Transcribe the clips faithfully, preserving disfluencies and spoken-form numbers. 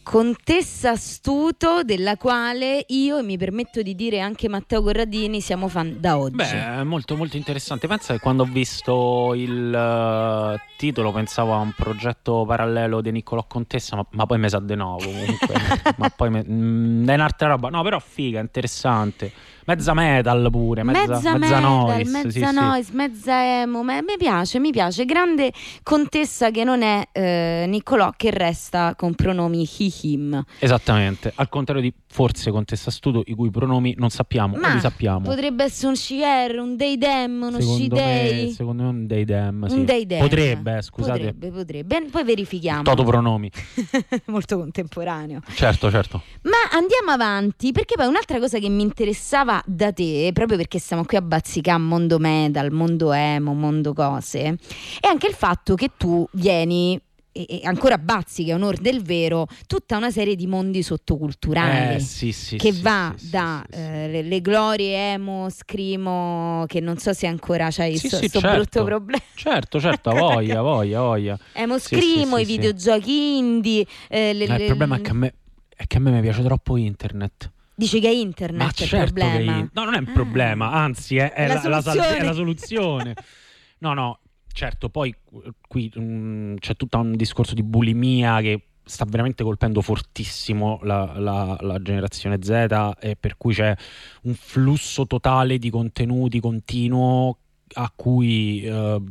contessa Astuto, della quale io e mi permetto di dire anche Matteo Corradini siamo fan da oggi. Beh, è molto molto interessante. Pensa che quando ho visto il uh, titolo pensavo a un progetto parallelo di Niccolò Contessa, ma, ma poi mi sa di no comunque. ma poi me, mh, è un'altra roba. No, però figa, interessante. Mezza metal pure, mezza, mezza, mezza metal, noise, mezza sì, noise, sì. mezza emo. Ma mi piace, mi piace. Grande contessa che non è eh, Niccolò, che resta con pronomi he, him. Esattamente, al contrario di forse Contessa Astuto, i cui pronomi non sappiamo, ma o li sappiamo. Potrebbe essere un she her, un they them, uno she Secondo they. me, secondo me un they them, sì. Un they them. Potrebbe, scusate. Potrebbe, potrebbe. Poi verifichiamo. Toto pronomi. Molto contemporaneo. Certo, certo. Ma andiamo avanti, perché poi un'altra cosa che mi interessava da te, proprio perché siamo qui a bazzicare mondo metal, mondo emo, mondo cose, è anche il fatto che tu vieni e, e ancora bazzica, onor del vero, tutta una serie di mondi sottoculturali eh, sì, sì, che sì, va sì, da sì, sì, eh, le, le glorie emo, scrimo, che non so se ancora c'hai sì, sto, sì, sto certo. brutto problema. Certo, certo, a voglia, a voglia, a voglia. Emo, sì, scrimo, sì, i sì, videogiochi sì. indie. Eh, le, Eh, il problema è che a me, è che a me mi piace troppo internet. Dici che è internet Ma il certo problema? che in... No, non è un Ah. problema, anzi è, è, È la la, la soluzione. salve- è la soluzione. No, no, certo, poi qui mh, c'è tutto un discorso di bulimia che sta veramente colpendo fortissimo la, la, la generazione Z, e per cui c'è un flusso totale di contenuti continuo a cui eh,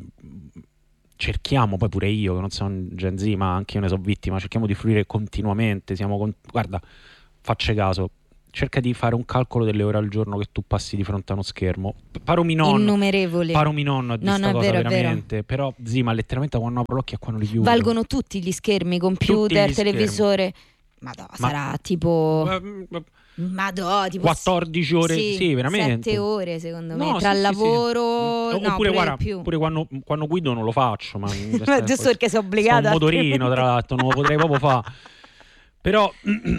cerchiamo, poi pure io che non sono un Gen Z, ma anche io ne sono vittima, cerchiamo di fruire continuamente. Siamo con... Guarda, faccia caso, cerca di fare un calcolo delle ore al giorno che tu passi di fronte a uno schermo. Paromi non, Innumerevoli. paromi non di No, sta no, è cosa vero, è veramente. vero. Però zi, ma letteralmente quando apro l'occhio e quando li chiudo Valgono tutti gli schermi, Tutti computer, gli televisore. Madò, Ma- sarà tipo... Eh, Madò, tipo... quattordici ore, sì, sì, veramente. sette ore secondo me, No, tra sì, il sì, lavoro... sì. No, Oppure pure guarda, più. pure quando, quando guido non lo faccio, ma Ma giusto perché sei obbligata. Sto un motorino, altrimenti. tra l'altro, non lo potrei proprio fare. Però,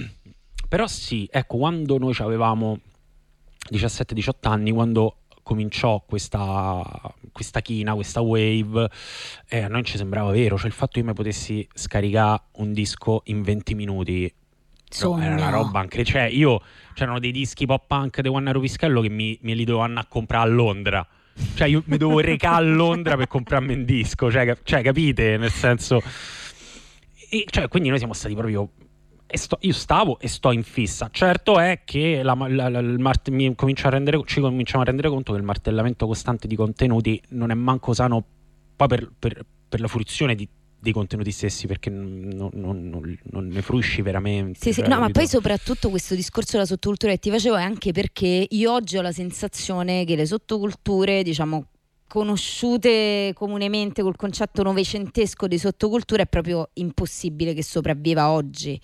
però sì, ecco, quando noi avevamo diciassette diciotto anni, quando cominciò questa, questa china, questa wave, eh, a noi non ci sembrava vero, cioè il fatto che io mi potessi scaricare un disco in venti minuti Sogno. era una roba anche, cioè io c'erano dei dischi pop punk di quando ero pischello che mi, me li dovevo andare a comprare a Londra, cioè io mi dovevo recare a Londra per comprarmi un disco, cioè, cioè capite, nel senso, e, cioè, quindi noi siamo stati proprio e sto, io stavo e sto in fissa. Certo è che la, la, la, il mart- mi comincio a rendere, ci cominciamo a rendere conto che il martellamento costante di contenuti non è manco sano poi per, per, per la fruizione di, dei contenuti stessi, perché non, non, non, non ne fruisci veramente. Sì, sì. Cioè, No, ma capito? poi soprattutto questo discorso della sottocultura che ti facevo è anche perché io oggi ho la sensazione che le sottoculture, diciamo, conosciute comunemente col concetto novecentesco di sottocultura, è proprio impossibile che sopravviva oggi.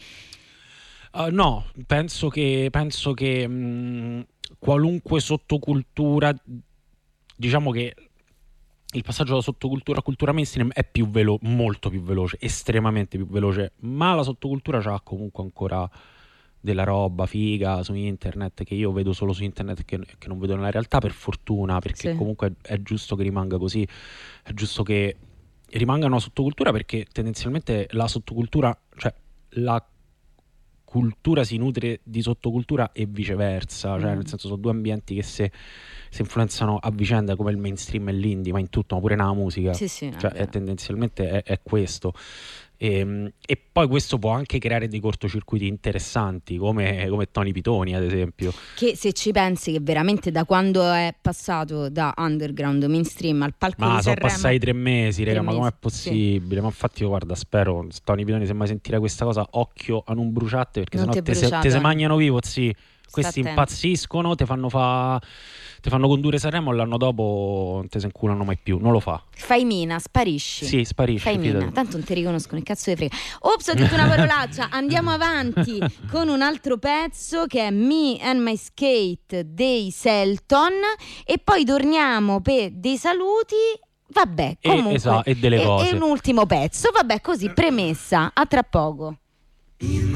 Uh, no, penso che, penso che mh, qualunque sottocultura, diciamo che il passaggio da sottocultura a cultura mainstream è più velo- molto più veloce, estremamente più veloce, ma la sottocultura c'ha comunque ancora della roba figa su internet che io vedo solo su internet, che, che non vedo nella realtà, per fortuna, perché Sì. comunque è, è giusto che rimanga così, è giusto che rimanga una sottocultura, perché tendenzialmente la sottocultura, cioè la cultura si nutre di sottocultura e viceversa, cioè Mm. nel senso sono due ambienti che se si influenzano a vicenda, come il mainstream e l'indie, ma in tutto, ma pure nella musica. Sì, sì, no, Cioè è è vero. tendenzialmente è, è questo. E, e poi questo può anche creare dei cortocircuiti interessanti, come, come Tony Pitoni ad esempio. Che se ci pensi che veramente da quando è passato da underground mainstream al palco Ma di sono Sanremo, passati tre mesi, tre raga, ma com'è mesi, possibile? Ma infatti io guarda, spero, Tony Pitoni, se mai sentire questa cosa, occhio a non bruciate, perché Non sennò ti te se, bruciate, te se eh. mangiano vivo, sì. Sta Questi attento. impazziscono, te fanno fa te fanno condurre Sanremo e l'anno dopo non te se inculano mai più, non lo fa. Fai mina, sparisci. Sì, sparisci, Fai mina, fidati. tanto non ti riconoscono, che cazzo di frega. Ops, ho detto una parolaccia. Andiamo avanti con un altro pezzo che è Me and My Skate dei Selton, e poi torniamo per dei saluti. Vabbè, E, comunque esa- e delle e, cose. e un ultimo pezzo. Vabbè, così premessa. A tra poco.